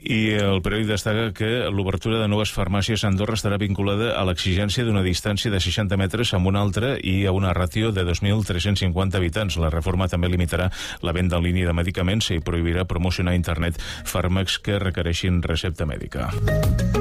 I el periòdic destaca que l'obertura de noves farmàcies a Andorra estarà vinculada a l'exigència d'una distància de 60 metres amb una altra i a una ràtio de 2.350 habitants. La reforma també limitarà la venda en línia de medicaments i prohibirà promocionar a internet fàrmacs que requereixin recepta mèdica.